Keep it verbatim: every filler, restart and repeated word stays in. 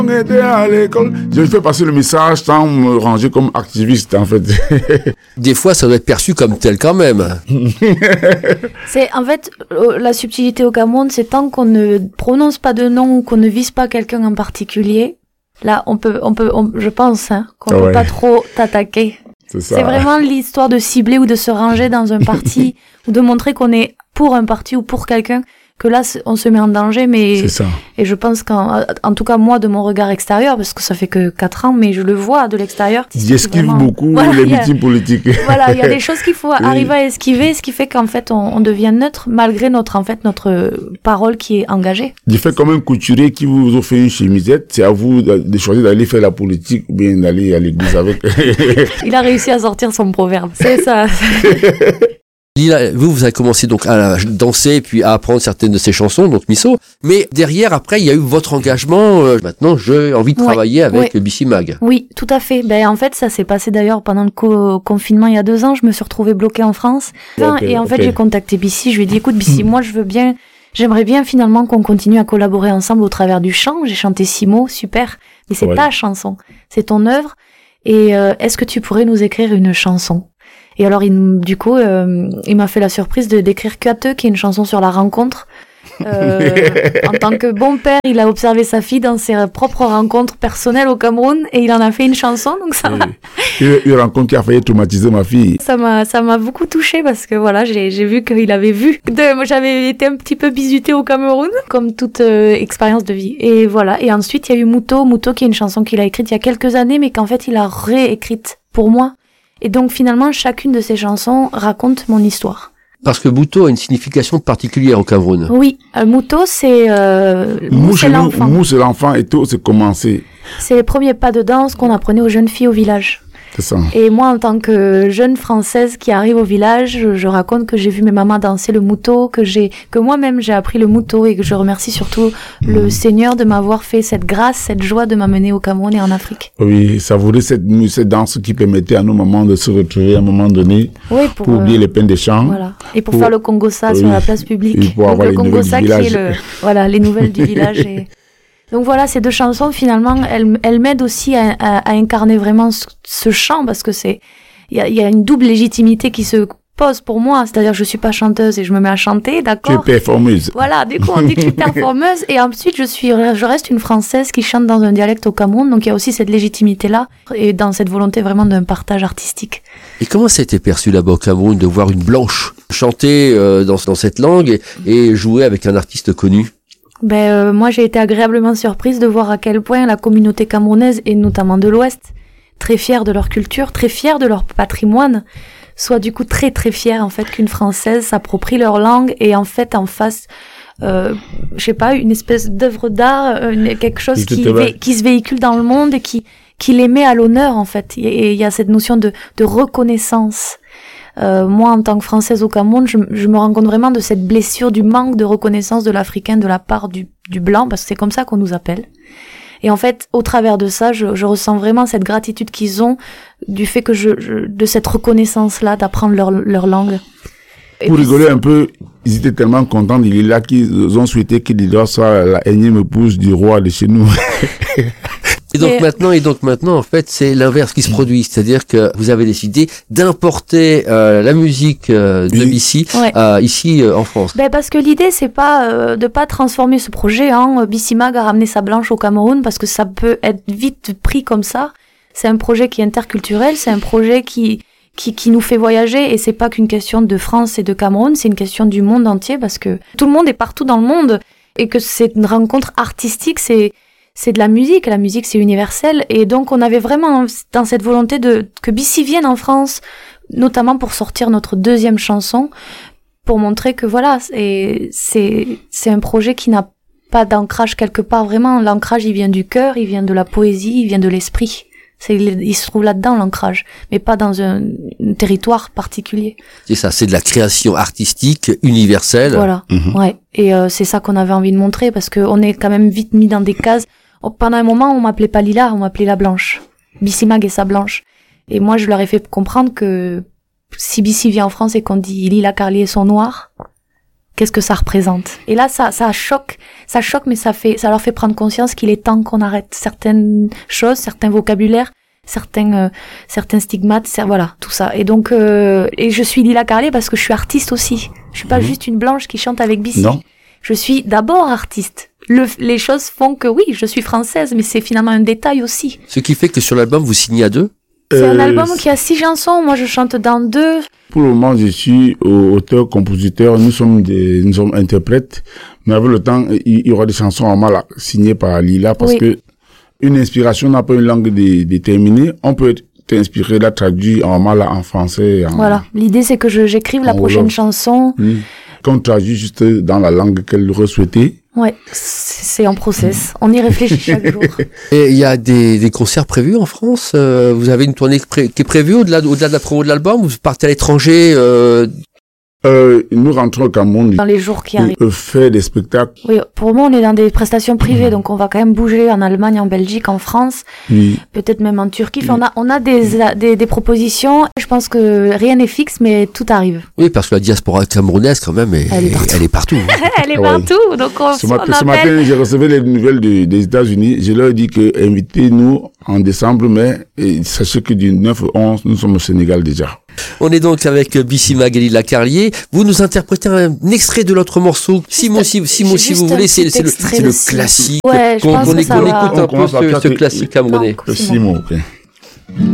Aider à l'école. Je fais passer le message sans me ranger comme activiste, en fait. Des fois, ça doit être perçu comme tel quand même. C'est, en fait, la subtilité au Cameroun, c'est tant qu'on ne prononce pas de nom ou qu'on ne vise pas quelqu'un en particulier, là, on peut, on peut, on, je pense, hein, qu'on ouais. peut pas trop t'attaquer. C'est ça. C'est vraiment l'histoire de cibler ou de se ranger dans un parti ou de montrer qu'on est pour un parti ou pour quelqu'un, que là, on se met en danger, mais... C'est ça. Et je pense qu'en en tout cas, moi, de mon regard extérieur, parce que ça fait que quatre ans, mais je le vois de l'extérieur. J'esquive vraiment... beaucoup voilà, les a... meetings politiques. Voilà, il y a des choses qu'il faut oui. arriver à esquiver, ce qui fait qu'en fait, on, on devient neutre, malgré notre, en fait, notre parole qui est engagée. Je fais comme un couturier qui vous offre une chemisette, c'est à vous de choisir d'aller faire la politique ou bien d'aller à l'église avec. Il a réussi à sortir son proverbe. C'est ça. Lila, vous, vous avez commencé donc à danser puis à apprendre certaines de ces chansons, donc Misso. Mais derrière, après, il y a eu votre engagement. Euh, maintenant, j'ai envie de travailler ouais, avec ouais. Bissimag. Oui, tout à fait. Ben, en fait, ça s'est passé d'ailleurs pendant le co- confinement il y a deux ans. Je me suis retrouvée bloquée en France. Okay, et en okay. fait, j'ai contacté Bissi. Je lui ai dit, écoute, Bissi, moi, je veux bien, j'aimerais bien finalement qu'on continue à collaborer ensemble au travers du chant. J'ai chanté six mots, super. Mais c'est ouais. ta chanson. C'est ton œuvre. Et euh, est-ce que tu pourrais nous écrire une chanson? Et alors, il, du coup, euh, il m'a fait la surprise de d'écrire Kuateux, qui est une chanson sur la rencontre. Euh, en tant que bon père, il a observé sa fille dans ses propres rencontres personnelles au Cameroun et il en a fait une chanson, donc ça m'a... Une rencontre qui a failli traumatiser ma fille. Ça m'a, ça m'a beaucoup touchée parce que voilà, j'ai, j'ai vu qu'il avait vu. De, moi, j'avais été un petit peu bisutée au Cameroun, comme toute euh, expérience de vie. Et voilà. Et ensuite, il y a eu Mouto, Mouto qui est une chanson qu'il a écrite il y a quelques années, mais qu'en fait, il a réécrite pour moi. Et donc finalement, chacune de ces chansons raconte mon histoire. Parce que Mouto a une signification particulière au Cameroun. Oui, euh, Mouto, c'est euh, Mou, c'est l'enfant. Mou, c'est l'enfant et tout, c'est commencer. C'est les premiers pas de danse qu'on apprenait aux jeunes filles au village. C'est ça. Et moi, en tant que jeune Française qui arrive au village, je, je raconte que j'ai vu mes mamans danser le Mouto, que j'ai, que moi-même j'ai appris le Mouto et que je remercie surtout mmh. le Seigneur de m'avoir fait cette grâce, cette joie de m'amener au Cameroun et en Afrique. Oui, savourer cette, cette danse qui permettait à nos mamans de se retrouver à un moment donné oui, pour, pour oublier euh, les peines des chants. Voilà. Et pour, pour faire le Congossa oui. sur la place publique. Et pour avoir Donc, les le Congossa qui est le, voilà, les nouvelles du village et... Donc voilà, ces deux chansons, finalement, elles, elles m'aident aussi à, à, à incarner vraiment ce, ce chant, parce que c'est, il y a, y a une double légitimité qui se pose pour moi, c'est-à-dire que je suis pas chanteuse et je me mets à chanter, d'accord? Tu es performeuse. Voilà, du coup on dit que je suis performeuse, et ensuite je suis, je reste une Française qui chante dans un dialecte au Cameroun, donc il y a aussi cette légitimité-là, et dans cette volonté vraiment d'un partage artistique. Et comment ça a été perçu là-bas au Cameroun de voir une blanche chanter euh, dans, dans cette langue et, et jouer avec un artiste connu? Ben euh, moi j'ai été agréablement surprise de voir à quel point la communauté camerounaise et notamment de l'Ouest, très fière de leur culture, très fière de leur patrimoine, soit du coup très très fière en fait qu'une Française s'approprie leur langue et en fait en fasse euh, je sais pas une espèce d'œuvre d'art, une, quelque chose qui vé- qui se véhicule dans le monde et qui qui les met à l'honneur en fait. Et il y a cette notion de de reconnaissance. Euh, moi, en tant que Française au Cameroun, je, je me rends compte vraiment de cette blessure du manque de reconnaissance de l'Africain de la part du, du blanc, parce que c'est comme ça qu'on nous appelle. Et en fait, au travers de ça, je, je ressens vraiment cette gratitude qu'ils ont du fait que je, je de cette reconnaissance-là, d'apprendre leur, leur langue. Et pour rigoler un peu, ils étaient tellement contents de Lila qu'ils ont souhaité que Lila soit la énième épouse du roi de chez nous. Et donc et... maintenant, et donc maintenant, en fait, c'est l'inverse qui se produit, c'est-à-dire que vous avez décidé d'importer euh, la musique euh, de oui. Bissi ouais. euh, ici euh, en France. Ben parce que l'idée c'est pas euh, de pas transformer ce projet. Hein. Bissimag a ramené sa blanche au Cameroun parce que ça peut être vite pris comme ça. C'est un projet qui est interculturel, c'est un projet qui qui qui nous fait voyager et c'est pas qu'une question de France et de Cameroun, c'est une question du monde entier parce que tout le monde est partout dans le monde et que c'est une rencontre artistique, c'est c'est de la musique, la musique c'est universel et donc on avait vraiment dans cette volonté de que Bissi vienne en France, notamment pour sortir notre deuxième chanson, pour montrer que voilà, c'est c'est c'est un projet qui n'a pas d'ancrage quelque part vraiment, l'ancrage il vient du cœur, il vient de la poésie, il vient de l'esprit. C'est, il se trouve là-dedans l'ancrage, mais pas dans un, un territoire particulier. C'est ça, c'est de la création artistique universelle. Voilà, mmh. ouais. Et euh, c'est ça qu'on avait envie de montrer parce que on est quand même vite mis dans des cases. Pendant un moment, on m'appelait pas Lila, on m'appelait la Blanche. Bissimag et sa Blanche. Et moi, je leur ai fait comprendre que si Bissi vient en France et qu'on dit Lila Carlier sont noirs, qu'est-ce que ça représente. Et là, ça, ça choque, ça choque, mais ça fait, ça leur fait prendre conscience qu'il est temps qu'on arrête certaines choses, certains vocabulaires, certains, euh, certains stigmates, c'est, voilà, tout ça. Et donc, euh, et je suis Lila Carlier parce que je suis artiste aussi. Je suis pas mmh. juste une blanche qui chante avec Bissy. Non. Je suis d'abord artiste. Le, les choses font que oui, je suis française, mais c'est finalement un détail aussi. Ce qui fait que sur l'album, vous signez à deux? C'est euh, un album qui a six chansons. Moi, je chante dans deux. Pour le moment, je suis auteur, compositeur. Nous sommes des, nous sommes interprètes. Mais avec le temps, il y aura des chansons en mal signées par Lila parce oui. que une inspiration n'a pas une langue dé, déterminée. On peut t'inspirer, la traduire en mal, en français. En, voilà. L'idée, c'est que je, j'écrive la prochaine Wolof. chanson. Mmh. Qu'on traduit juste dans la langue qu'elle aurait souhaité. Ouais, c'est en process. On y réfléchit chaque jour. Et il y a des, des concerts prévus en France. Euh, vous avez une tournée pré- qui est prévue au-delà, au-delà de la promo de l'album. Vous partez à l'étranger. Euh... Euh, nous rentrons au Cameroun. Dans les jours qui arrivent. Faire des spectacles. Oui, pour moi, on est dans des prestations privées, mmh. donc on va quand même bouger en Allemagne, en Belgique, en France, oui. peut-être même en Turquie. Enfin, oui. on a, on a des, des, des propositions. Je pense que rien n'est fixe, mais tout arrive. Oui, parce que la diaspora camerounaise, quand même, est, elle est partout. Elle est partout. elle est partout. Donc on, ce, matin, on ce matin, j'ai reçu les nouvelles de, des États-Unis. Je leur ai dit que invitez-nous en décembre, mais et, sachez que du neuf au onze, nous sommes au Sénégal déjà. On est donc avec Bissy Mag et Lila Carlier. Vous nous interprétez un extrait de l'autre morceau. Simon, si, Simon, si vous voulez, c'est, c'est, le, c'est le classique. Ouais, je qu'on, pense qu'on, que ça qu'on va. écoute un peu ce, ce classique camerounais. Simon, ok.